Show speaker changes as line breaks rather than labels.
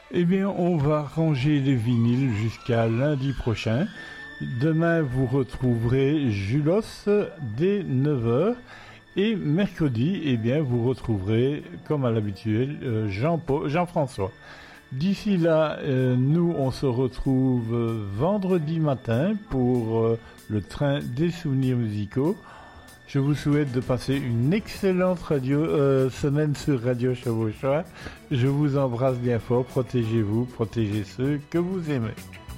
Eh bien, on va ranger les vinyles jusqu'à lundi prochain. Demain, vous retrouverez Julos dès 9 heures. Et mercredi, eh bien, vous retrouverez, comme à l'habitude, Jean-François. D'ici là, nous, on se retrouve vendredi matin pour le train des souvenirs musicaux. Je vous souhaite de passer une excellente semaine sur Radio Chevauchois. Je vous embrasse bien fort. Protégez-vous, protégez ceux que vous aimez.